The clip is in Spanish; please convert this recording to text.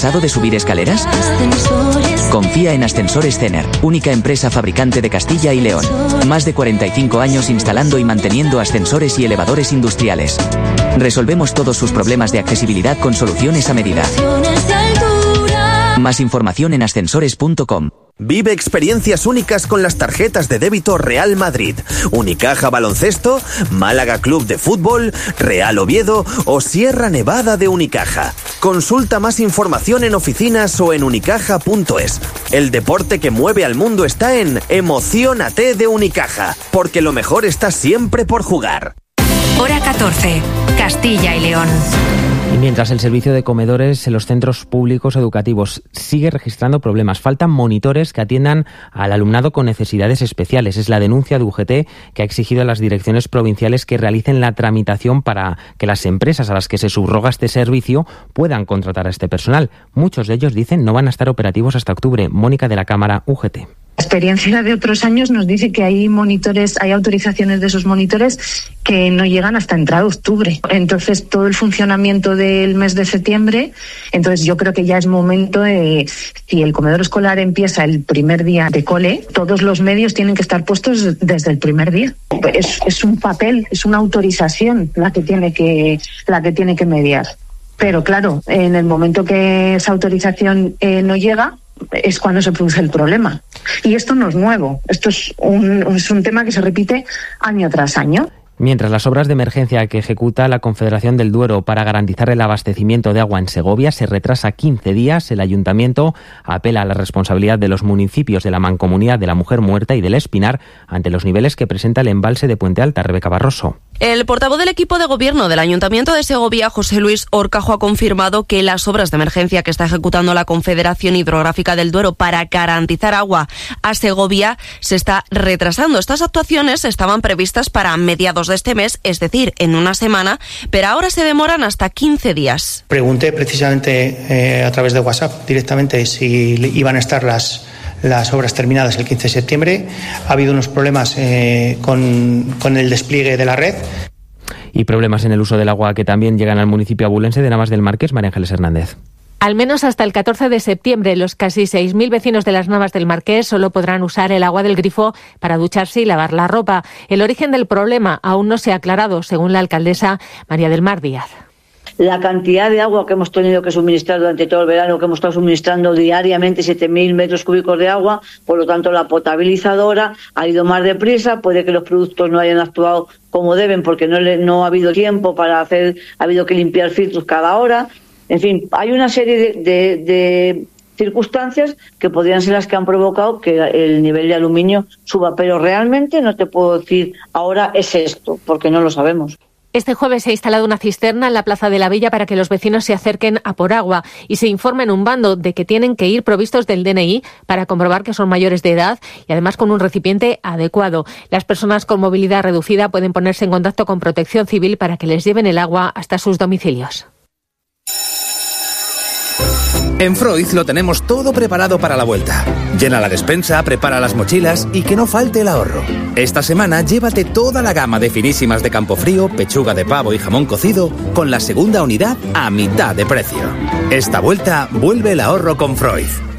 ¿Cansado de subir escaleras? Confía en Ascensores Zener, única empresa fabricante de Castilla y León. Más de 45 años instalando y manteniendo ascensores y elevadores industriales. Resolvemos todos sus problemas de accesibilidad con soluciones a medida. Más información en ascensores.com. Vive experiencias únicas con las tarjetas de débito Real Madrid, Unicaja Baloncesto, Málaga Club de Fútbol, Real Oviedo o Sierra Nevada de Unicaja. Consulta más información en oficinas o en unicaja.es. El deporte que mueve al mundo está en Emociónate de Unicaja, porque lo mejor está siempre por jugar. Hora 14, Castilla y León. Y mientras el servicio de comedores en los centros públicos educativos sigue registrando problemas, faltan monitores que atiendan al alumnado con necesidades especiales. Es la denuncia de UGT que ha exigido a las direcciones provinciales que realicen la tramitación para que las empresas a las que se subroga este servicio puedan contratar a este personal. Muchos de ellos, dicen, no van a estar operativos hasta octubre. Mónica de la Cámara, UGT. La experiencia de otros años nos dice que hay monitores, hay autorizaciones de esos monitores que no llegan hasta entrado octubre. Entonces, todo el funcionamiento del mes de septiembre, entonces yo creo que ya es momento de, si el comedor escolar empieza el primer día de cole, todos los medios tienen que estar puestos desde el primer día. Es un papel, es una autorización la que tiene que mediar. Pero claro, en el momento que esa autorización no llega, es cuando se produce el problema. Y esto no es nuevo, esto es un tema que se repite año tras año. Mientras las obras de emergencia que ejecuta la Confederación del Duero para garantizar el abastecimiento de agua en Segovia se retrasa 15 días, el Ayuntamiento apela a la responsabilidad de los municipios de la Mancomunidad de la Mujer Muerta y del Espinar ante los niveles que presenta el embalse de Puente Alta. Rebeca Barroso. El portavoz del equipo de gobierno del Ayuntamiento de Segovia, José Luis Horcajo, ha confirmado que las obras de emergencia que está ejecutando la Confederación Hidrográfica del Duero para garantizar agua a Segovia se está retrasando. Estas actuaciones estaban previstas para mediados de este mes, es decir, en una semana, pero ahora se demoran hasta 15 días. Pregunté precisamente a través de WhatsApp directamente si iban a estar las obras terminadas el 15 de septiembre. Ha habido unos problemas con el despliegue de la red. Y problemas en el uso del agua que también llegan al municipio abulense de Navas del Marqués. María Ángeles Hernández. Al menos hasta el 14 de septiembre, los casi 6.000 vecinos de las Navas del Marqués solo podrán usar el agua del grifo para ducharse y lavar la ropa. El origen del problema aún no se ha aclarado, según la alcaldesa María del Mar Díaz. La cantidad de agua que hemos tenido que suministrar durante todo el verano, que hemos estado suministrando diariamente 7.000 metros cúbicos de agua, por lo tanto la potabilizadora ha ido más deprisa, puede que los productos no hayan actuado como deben porque no ha habido tiempo para hacer, ha habido que limpiar filtros cada hora. En fin, hay una serie de circunstancias que podrían ser las que han provocado que el nivel de aluminio suba, pero realmente no te puedo decir ahora es esto, porque no lo sabemos. Este jueves se ha instalado una cisterna en la Plaza de la Villa para que los vecinos se acerquen a por agua y se informa en un bando de que tienen que ir provistos del DNI para comprobar que son mayores de edad y además con un recipiente adecuado. Las personas con movilidad reducida pueden ponerse en contacto con Protección Civil para que les lleven el agua hasta sus domicilios. En Freud lo tenemos todo preparado para la vuelta. Llena la despensa, prepara las mochilas y que no falte el ahorro. Esta semana llévate toda la gama de finísimas de Campofrío, pechuga de pavo y jamón cocido con la segunda unidad a mitad de precio. Esta vuelta vuelve el ahorro con Freud.